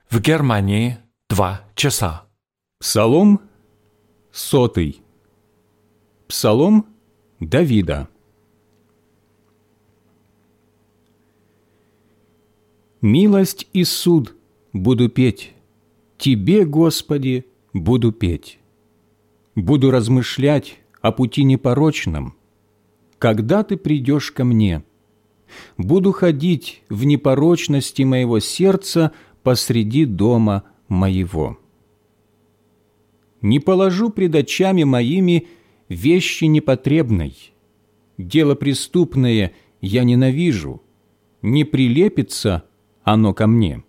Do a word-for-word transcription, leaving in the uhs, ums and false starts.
В Германии два часа. Псалом сотый. Псалом Давида. Милость и суд буду петь, Тебе, Господи, буду петь. Буду размышлять о пути непорочном, когда Ты придешь ко мне. Буду ходить в непорочности моего сердца посреди дома моего. Не положу пред очами моими вещи непотребной. Дело преступное я ненавижу, не прилепится оно ко мне.